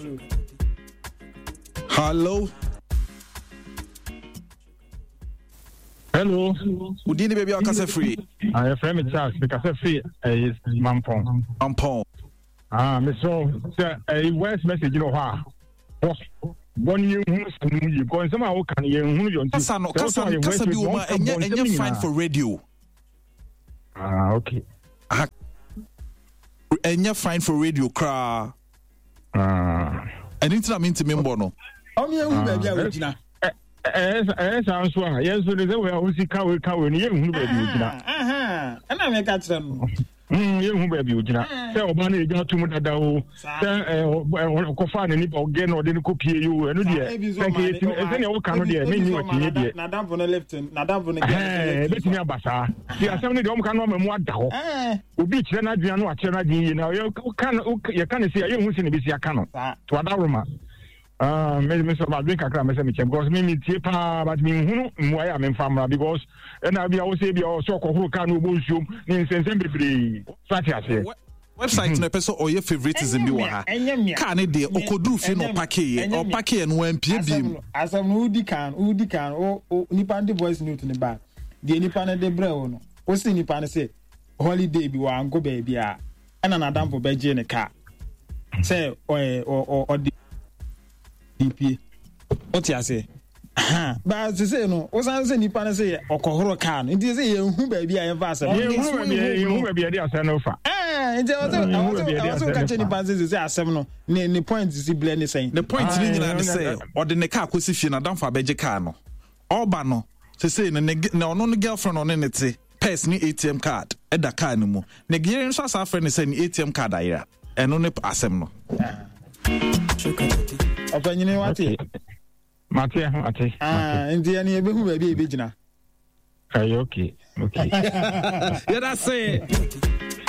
Hello. Hello. Udini baby akase free. I friend me Charles because free is Mampong. Me so a voice message you know ha. One you go somehow can you Kasa bi wo ma enye fine for radio. Okay. Enye fine for radio kra. Anything I mean to me mbo no. Me hu ba bia wogina. Sounds so. Yes, so they were also cow ni hu ba bi wogina. Ana me ka tire no. Hu ba bi wogina. Say oba na ejina tumu dada o. Say ko fa ni ba oge na ode ni kopie you enu de. Thank you. Ese ne wo ka no de me ni wati de. Na damfo no left, na damfo no get. Betimi abasa. Di asem ni de o ka no ma mu ada ho. Obi kire na adua no akire na adin yi na ye kan say ye hu se ne bi si aka no. To adaroma. Me so ma drink akra me say me chem because me tie pa but me hunu mwa ya me famra because na bia wo say bia so kokoro ka no bonsuom ni nsensem bebre fati ase website na person or your favoritism bi wa ha ka ne de okoduru fi no pake o pake no ampie biem asam no udi kan o nipa de voice note ne ba de nipa na de bre wo no o si nipa na say holiday bi wa ango ba bia ana na dampo be je ne ka say o DP oti ase ba se no o san se nipa na se okohoro ka no nti se ye hu ba bia ye va ase ye hu ba bia de ase no fa nti o so ka che nipa se asem no ne point si blend ni sen the point ni nyina ne se o de ne ka akosi fie na damfa beje ka no oba no se ne ono no girlfriend on ne te pes ni ATM card e da ka no mu ne gere nso asa friend ne se ni ATM card ayira eno ne asem no Opanyine wate Mate ndi ya ni ebehu ba bi ebegina okay yeah that's it